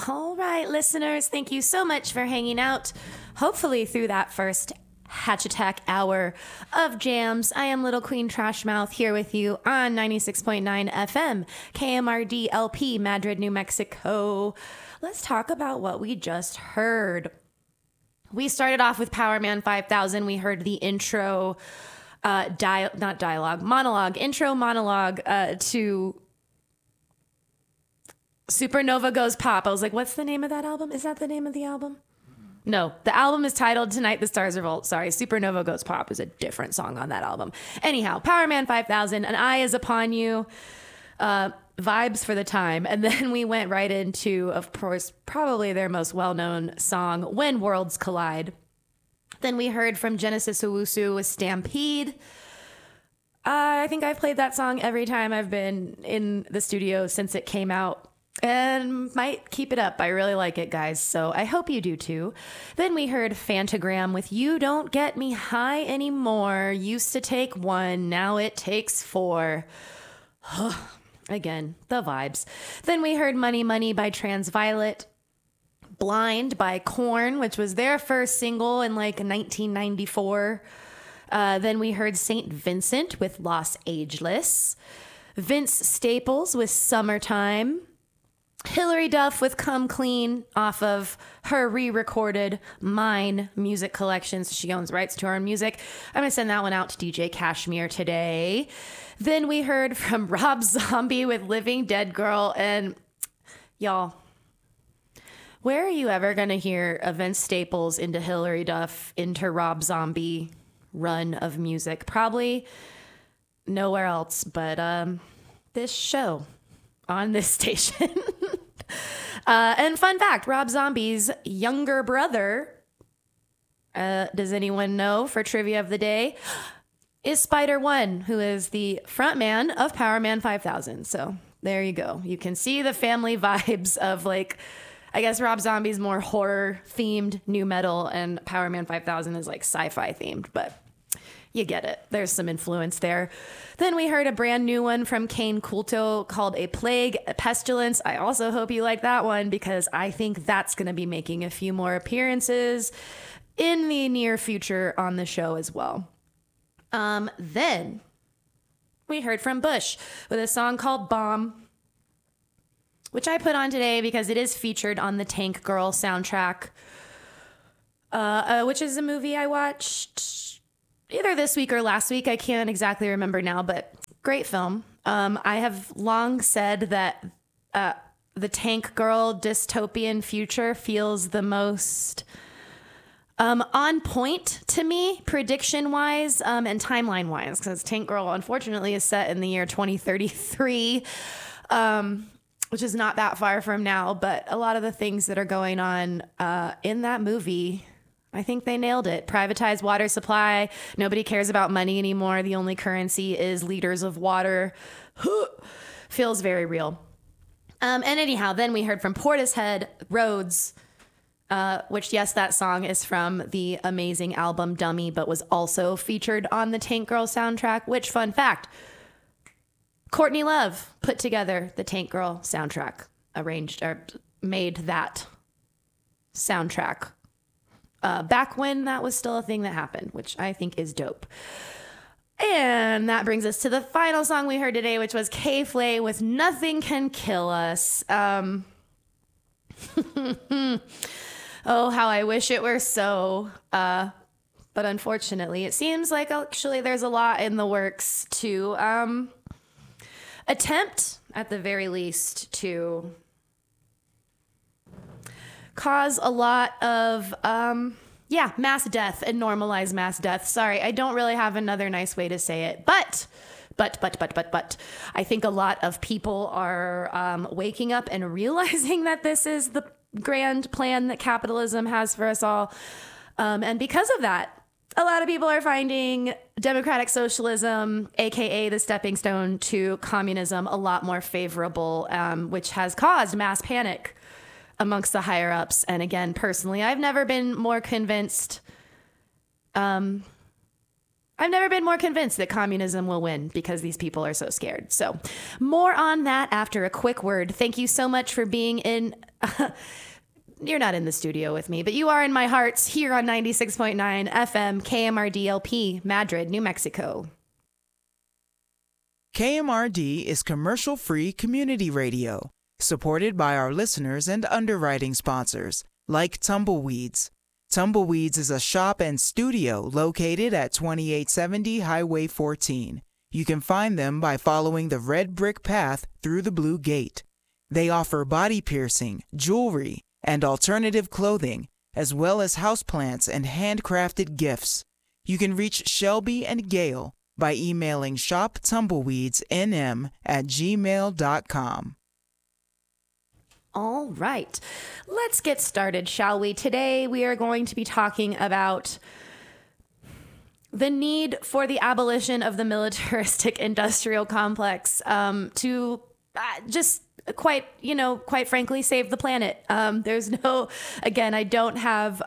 All right, listeners, thank you so much for hanging out. Hopefully, through that first Hatch Attack hour of jams, I am Little Queen Trashmouth here with you on 96.9 FM, KMRD LP, Madrid, New Mexico. Let's talk about what we just heard. We started off with Power Man 5000. We heard the intro, intro monologue to Supernova Goes Pop. I was like, what's the name of that album? Is that the name of the album? No, the album is titled Tonight the Stars Revolt. Sorry, Supernova Goes Pop is a different song on that album. Anyhow, Power Man 5000, An Eye Is Upon You, vibes for the time. And then we went right into, of course, probably their most well-known song, When Worlds Collide. Then we heard from Genesis Owusu with Stampede. I think I've played that song every time I've been in the studio since it came out. And might keep it up. I really like it, guys. So I hope you do too. Then we heard Fantagram with You Don't Get Me High Anymore. Used to take one, now it takes four. Again, the vibes. Then we heard Money Money by Transviolet. Blind by Korn, which was their first single in like 1994. Then we heard St. Vincent with Los Ageless. Vince Staples with Summertime. Hilary Duff with Come Clean off of her re-recorded Mine music collection. So she owns rights to her own music. I'm going to send that one out to DJ Kashmir today. Then we heard from Rob Zombie with Living Dead Girl. And y'all, where are you ever going to hear a Vince Staples into Hilary Duff into Rob Zombie run of music? Probably nowhere else but this show on this station. And fun fact, Rob Zombie's younger brother, does anyone know for trivia of the day, is Spider One, who is the frontman of Power Man 5000. So there you go. You can see the family vibes of, like, I guess Rob Zombie's more horror themed new metal and Power Man 5000 is like sci-fi themed, but you get it. There's some influence there. Then we heard a brand new one from Kane Kulto called A Plague, a Pestilence. I also hope you like that one because I think that's going to be making a few more appearances in the near future on the show as well. Then we heard from Bush with a song called Bomb, which I put on today because it is featured on the Tank Girl soundtrack, which is a movie I watched either this week or last week. I can't exactly remember now, but great film. I have long said that the Tank Girl dystopian future feels the most on point to me, prediction-wise and timeline-wise, because Tank Girl, unfortunately, is set in the year 2033, which is not that far from now, but a lot of the things that are going on in that movie, I think they nailed it. Privatized water supply. Nobody cares about money anymore. The only currency is liters of water. Feels very real. And anyhow, then we heard from Portishead, Roads, which, yes, that song is from the amazing album Dummy, but was also featured on the Tank Girl soundtrack, which, fun fact, Courtney Love put together the Tank Girl soundtrack, arranged or made that soundtrack back when that was still a thing that happened, which I think is dope. And that brings us to the final song we heard today, which was K-Flay with Nothing Can Kill Us. Oh, how I wish it were so. But unfortunately, it seems like actually there's a lot in the works to attempt, at the very least, to cause a lot of, mass death and normalize mass death. Sorry, I don't really have another nice way to say it, but I think a lot of people are waking up and realizing that this is the grand plan that capitalism has for us all. And because of that, a lot of people are finding democratic socialism, aka the stepping stone to communism, a lot more favorable, which has caused mass panic amongst the higher ups. And again, personally, I've never been more convinced that communism will win because these people are so scared. So more on that after a quick word. Thank you so much for being in You're not in the studio with me, but you are in my hearts here on 96.9 FM KMRDLP, Madrid, New Mexico. KMRD is commercial-free community radio, supported by our listeners and underwriting sponsors, like Tumbleweeds. Tumbleweeds is a shop and studio located at 2870 Highway 14. You can find them by following the red brick path through the blue gate. They offer body piercing, jewelry, and alternative clothing, as well as houseplants and handcrafted gifts. You can reach Shelby and Gail by emailing shoptumbleweedsnm@gmail.com. All right, let's get started, shall we? Today we are going to be talking about the need for the abolition of the militaristic industrial complex to just quite frankly, save the planet. There's no, again, I don't have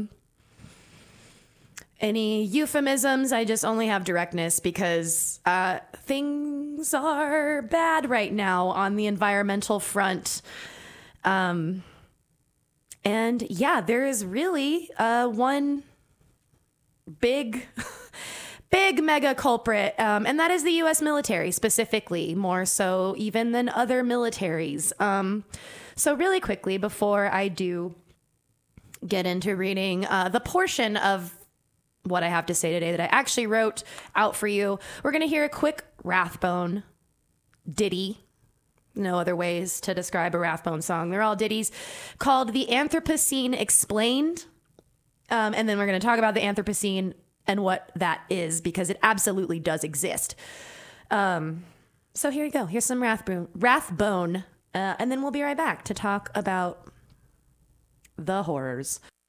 any euphemisms. I just only have directness because things are bad right now on the environmental front. And yeah, there is really one big mega culprit, and that is the U.S. military specifically, more so even than other militaries. So really quickly, before I do get into reading the portion of what I have to say today that I actually wrote out for you, we're going to hear a quick Rathbone ditty. No other ways to describe a Rathbone song. They're all ditties called The Anthropocene Explained. And then we're going to talk about the Anthropocene and what that is, because it absolutely does exist. So here you go. Here's some Rathbone. And then we'll be right back to talk about the horrors.